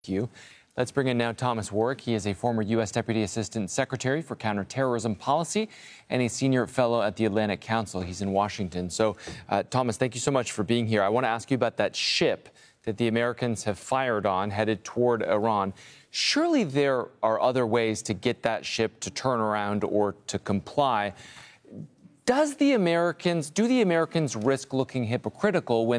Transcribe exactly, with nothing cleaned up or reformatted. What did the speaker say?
You. Let's bring in now Thomas Warwick. He is a former U S Deputy Assistant Secretary for Counterterrorism Policy and a senior fellow at the Atlantic Council. He's in Washington. So, uh, Thomas, thank you so much for being here. I want to ask you about that ship that the Americans have fired on, headed toward Iran. Surely there are other ways to get that ship to turn around or to comply. Does the Americans, do the Americans risk looking hypocritical when